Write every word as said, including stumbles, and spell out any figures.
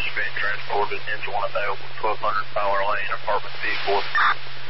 is being transported into one thousand twelve hundred Power Lane, apartment B four.